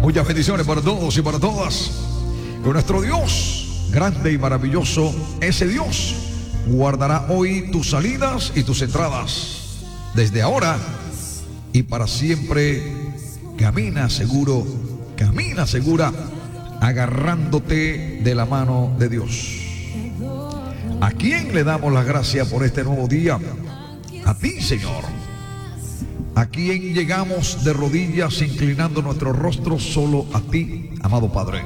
Muchas bendiciones para todos y para todas. Que nuestro Dios, grande y maravilloso, ese Dios guardará hoy tus salidas y tus entradas. Desde ahora y para siempre, camina seguro, camina segura, agarrándote de la mano de Dios. ¿A quién le damos las gracias por este nuevo día? A ti, Señor. ¿A quién llegamos de rodillas inclinando nuestro rostro? Solo a ti, amado Padre.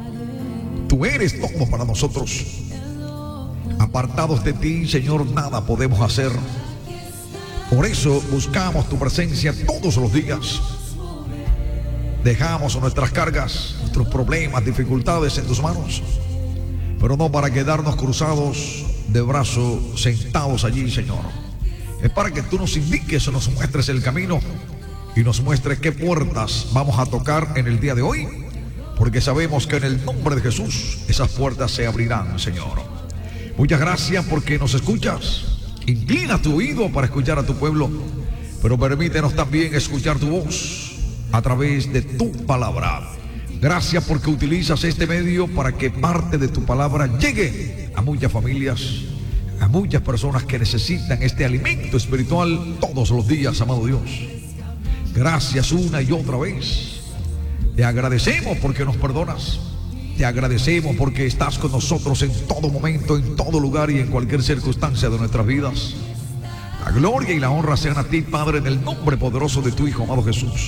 Tú eres todo para nosotros. Apartados de ti, Señor, nada podemos hacer. Por eso buscamos tu presencia todos los días. Dejamos nuestras cargas, nuestros problemas, dificultades en tus manos, pero no para quedarnos cruzados de brazos, sentados allí, Señor. Es para que tú nos indiques, nos muestres el camino y nos muestres qué puertas vamos a tocar en el día de hoy, porque sabemos que en el nombre de Jesús esas puertas se abrirán, Señor. Muchas gracias porque nos escuchas. Inclina tu oído para escuchar a tu pueblo, pero permítenos también escuchar tu voz a través de tu palabra. Gracias porque utilizas este medio para que parte de tu palabra llegue a muchas familias, a muchas personas que necesitan este alimento espiritual todos los días, amado Dios. Gracias una y otra vez. Te agradecemos porque nos perdonas. Te agradecemos porque estás con nosotros en todo momento, en todo lugar y en cualquier circunstancia de nuestras vidas. La gloria y la honra sean a ti, Padre, en el nombre poderoso de tu Hijo, amado Jesús.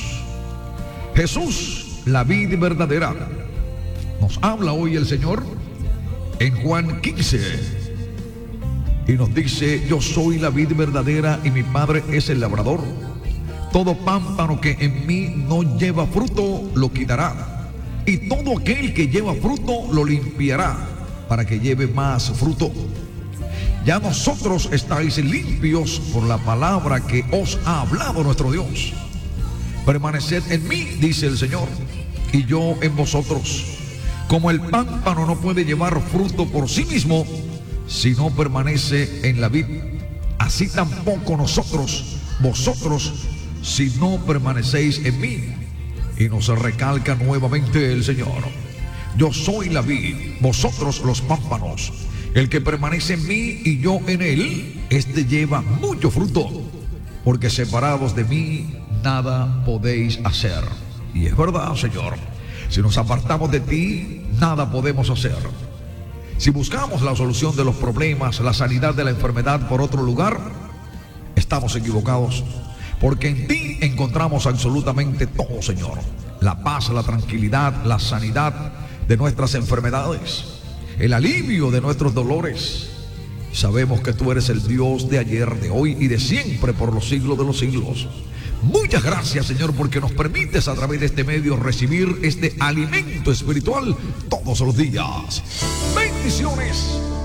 Jesús, la vid verdadera. Nos habla hoy el Señor en Juan 15. Y nos dice: yo soy la vid verdadera y mi Padre es el labrador. Todo pámpano que en mí no lleva fruto lo quitará, y todo aquel que lleva fruto lo limpiará, para que lleve más fruto. Ya nosotros estáis limpios por la palabra que os ha hablado nuestro Dios. Permaneced en mí, dice el Señor, y yo en vosotros. Como el pámpano no puede llevar fruto por sí mismo si no permanece en la vid, así tampoco vosotros, si no permanecéis en mí. Y nos recalca nuevamente el Señor: yo soy la vid, vosotros los pámpanos. El que permanece en mí y yo en él, este lleva mucho fruto, porque separados de mí nada podéis hacer. Y es verdad, Señor. Si nos apartamos de ti, nada podemos hacer. Si buscamos la solución de los problemas, la sanidad de la enfermedad por otro lugar, estamos equivocados, porque en ti encontramos absolutamente todo, Señor. La paz, la tranquilidad, la sanidad de nuestras enfermedades, el alivio de nuestros dolores. Sabemos que tú eres el Dios de ayer, de hoy y de siempre, por los siglos de los siglos. Muchas gracias, Señor, porque nos permites a través de este medio recibir este alimento espiritual todos los días. Bendiciones.